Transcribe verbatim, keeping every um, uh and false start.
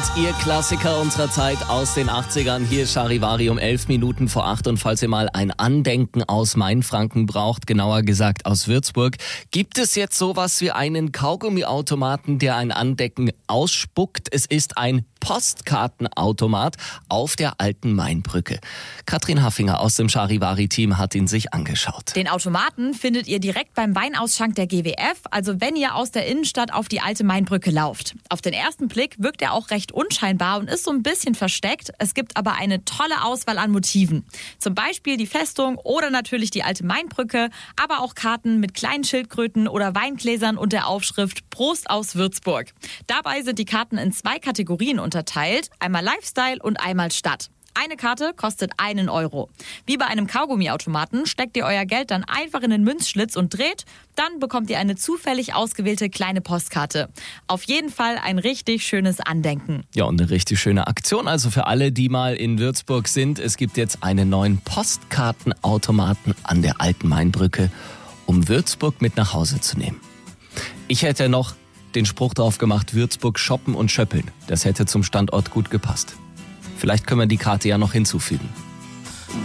Ihr Klassiker unserer Zeit aus den achtzigern. Hier ist Charivari um elf Minuten vor acht. Und falls ihr mal ein Andenken aus Mainfranken braucht, genauer gesagt aus Würzburg, gibt es jetzt sowas wie einen Kaugummiautomaten, der ein Andenken ausspuckt. Es ist ein Postkartenautomat auf der alten Mainbrücke. Katrin Haffinger aus dem Charivari-Team hat ihn sich angeschaut. Den Automaten findet ihr direkt beim Weinausschank der G W F, also wenn ihr aus der Innenstadt auf die alte Mainbrücke lauft. Auf den ersten Blick wirkt er auch recht unscheinbar und ist so ein bisschen versteckt. Es gibt aber eine tolle Auswahl an Motiven. Zum Beispiel die Festung oder natürlich die alte Mainbrücke, aber auch Karten mit kleinen Schildkröten oder Weingläsern und der Aufschrift Prost aus Würzburg. Dabei sind die Karten in zwei Kategorien unterteilt, einmal Lifestyle und einmal Stadt. Eine Karte kostet einen Euro. Wie bei einem Kaugummiautomaten steckt ihr euer Geld dann einfach in den Münzschlitz und dreht. Dann bekommt ihr eine zufällig ausgewählte kleine Postkarte. Auf jeden Fall ein richtig schönes Andenken. Ja, und eine richtig schöne Aktion. Also für alle, die mal in Würzburg sind, es gibt jetzt einen neuen Postkartenautomaten an der alten Mainbrücke, um Würzburg mit nach Hause zu nehmen. Ich hätte noch den Spruch drauf gemacht, Würzburg shoppen und schöppeln. Das hätte zum Standort gut gepasst. Vielleicht können wir die Karte ja noch hinzufügen.